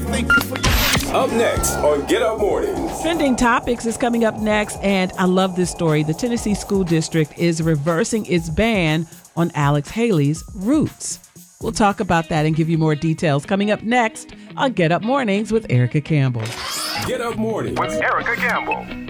Thank you for your patience. Up next on Get Up Mornings. Trending Topics is coming up next, and I love this story. The Tennessee School District is reversing its ban on Alex Haley's Roots. We'll talk about that and give you more details coming up next on Get Up Mornings with Erica Campbell. Get Up Mornings with Erica Campbell.